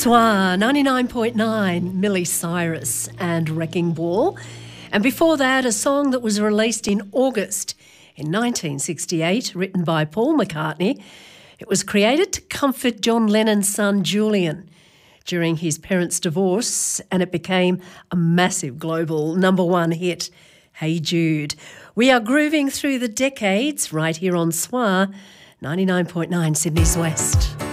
SWR 99.9, Miley Cyrus and Wrecking Ball. And before that, a song that was released in August in 1968, written by Paul McCartney. It was created to comfort John Lennon's son Julian during his parents' divorce, and it became a massive global #1 hit, Hey Jude. We are grooving through the decades right here on SWR 99.9, Sydney's West.